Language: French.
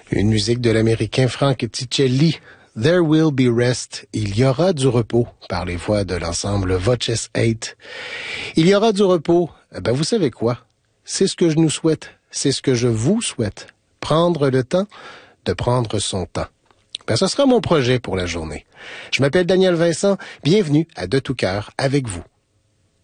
Une musique de l'Américain Frank Ticelli. There will be rest. Il y aura du repos par les voix de l'ensemble Voces 8. Il y aura du repos. Ben, vous savez quoi? C'est ce que je nous souhaite. C'est ce que je vous souhaite. Prendre le temps de prendre son temps. Ben, ce sera mon projet pour la journée. Je m'appelle Daniel Vincent. Bienvenue à De tout cœur avec vous.